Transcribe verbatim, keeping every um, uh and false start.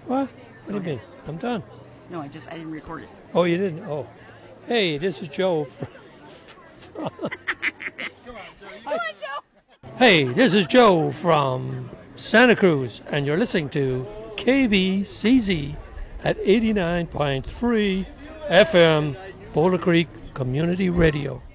What? What do you mean? I'm done. No, I just I didn't record it. Oh, you didn't? Oh. Hey, this is Joe. From, Come on, Joe. hey, this is Joe from Santa Cruz, and you're listening to K B C Z at eighty-nine point three F M, Boulder Creek Community Radio.